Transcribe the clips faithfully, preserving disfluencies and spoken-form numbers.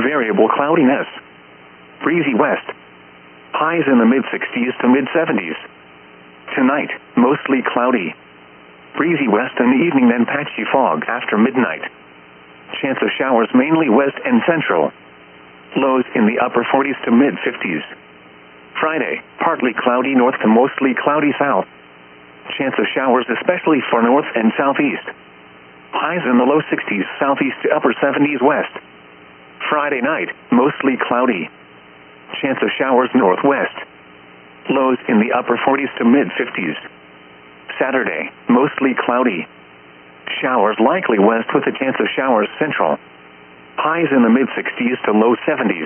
variable cloudiness. Breezy west. Highs in the mid sixties to mid seventies. Tonight, mostly cloudy. Breezy west in the evening, then patchy fog after midnight. Chance of showers mainly west and central. Lows in the upper forties to mid fifties. Friday, partly cloudy north to mostly cloudy south. Chance of showers especially for north and southeast. Highs in the low sixties southeast to upper seventies west. Friday night, mostly cloudy. Chance of showers northwest. Lows in the upper forties to mid fifties. Saturday, mostly cloudy. Showers likely west with a chance of showers central. Highs in the mid sixties to low seventies.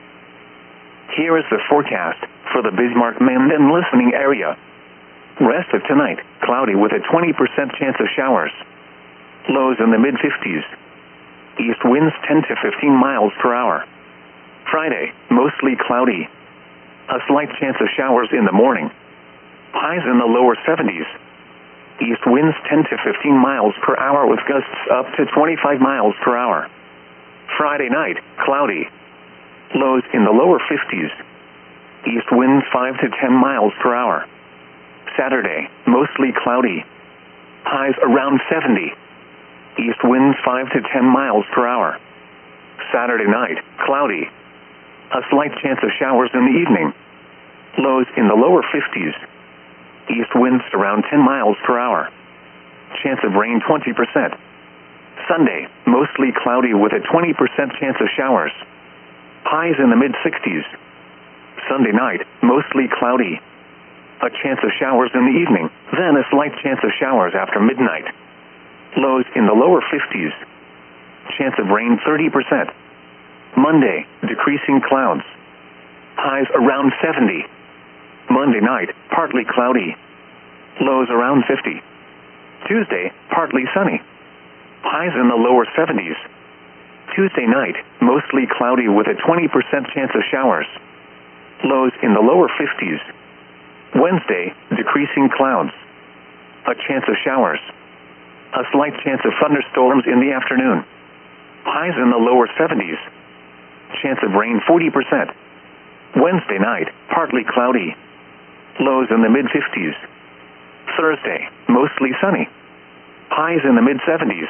Here is the forecast for the Bismarck-Menden listening area. Rest of tonight, cloudy with a twenty percent chance of showers. Lows in the mid fifties. East winds ten to fifteen miles per hour. Friday, mostly cloudy. A slight chance of showers in the morning. Highs in the lower seventies. East winds ten to fifteen miles per hour with gusts up to twenty-five miles per hour. Friday night, cloudy. Lows in the lower fifties. East winds five to ten miles per hour. Saturday, mostly cloudy. Highs around seventy. East winds five to ten miles per hour. Saturday night, cloudy. A slight chance of showers in the evening. Lows in the lower fifties. East winds around ten miles per hour. Chance of rain twenty percent. Sunday, mostly cloudy with a twenty percent chance of showers. Highs in the mid sixties. Sunday night, mostly cloudy. A chance of showers in the evening, then a slight chance of showers after midnight. Lows in the lower fifties. Chance of rain thirty percent. Monday, decreasing clouds. Highs around seventy. Monday night, partly cloudy. Lows around fifty. Tuesday, partly sunny. Highs in the lower seventies. Tuesday night, mostly cloudy with a twenty percent chance of showers. Lows in the lower fifties. Wednesday, decreasing clouds. A chance of showers. A slight chance of thunderstorms in the afternoon. Highs in the lower seventies. Chance of rain forty percent. Wednesday night, partly cloudy. Lows in the mid fifties. Thursday, mostly sunny. Highs in the mid seventies.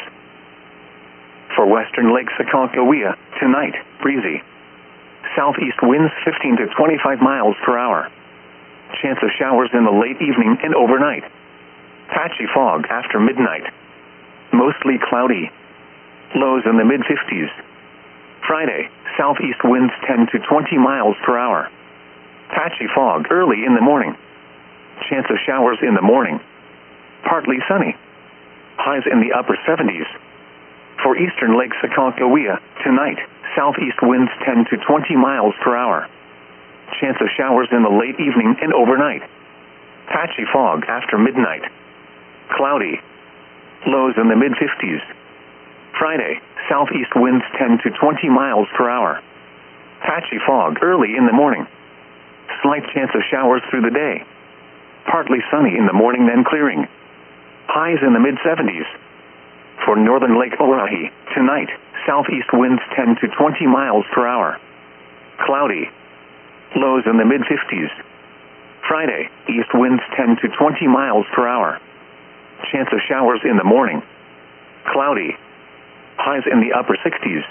For western Lake Sakonkohea, tonight, breezy. Southeast winds fifteen to twenty-five miles per hour. Chance of showers in the late evening and overnight. Patchy fog after midnight. Mostly cloudy. Lows in the mid fifties. Friday, southeast winds ten to twenty miles per hour. Patchy fog early in the morning. Chance of showers in the morning. Partly sunny. Highs in the upper seventies. For eastern Lake Sakonkohea, tonight, southeast winds ten to twenty miles per hour. Chance of showers in the late evening and overnight. Patchy fog after midnight. Cloudy. Lows in the mid fifties. Friday, southeast winds ten to twenty miles per hour. Patchy fog early in the morning. Slight chance of showers through the day. Partly sunny in the morning, then clearing. Highs in the mid seventies. For northern Lake Oahe, tonight, southeast winds ten to twenty miles per hour. Cloudy. Lows in the mid fifties. Friday, east winds ten to twenty miles per hour. Chance of showers in the morning. Cloudy. Highs in the upper sixties.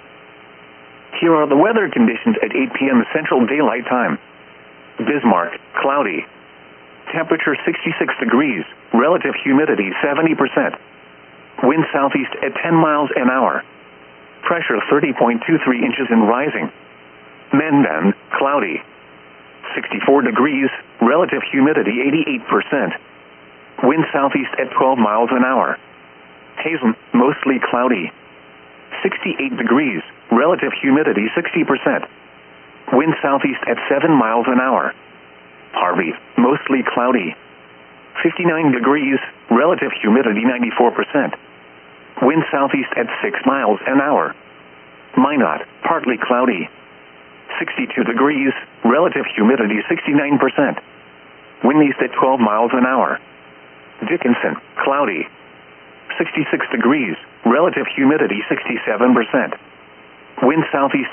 Here are the weather conditions at eight p.m. Central Daylight Time. Bismarck, cloudy. Temperature sixty-six degrees, relative humidity seventy percent. Wind southeast at ten miles an hour. Pressure thirty point two three inches and rising. Menden, cloudy. sixty-four degrees, relative humidity eighty-eight percent. Wind southeast at twelve miles an hour. Hazen, mostly cloudy. sixty-eight degrees, relative humidity sixty percent. Wind southeast at seven miles an hour. Harvey, mostly cloudy. fifty-nine degrees, relative humidity ninety-four percent. Wind southeast at six miles an hour. Minot, partly cloudy. sixty-two degrees, relative humidity sixty-nine percent. Wind east at twelve miles an hour. Dickinson, cloudy. sixty-six degrees, relative humidity sixty-seven percent. Wind southeast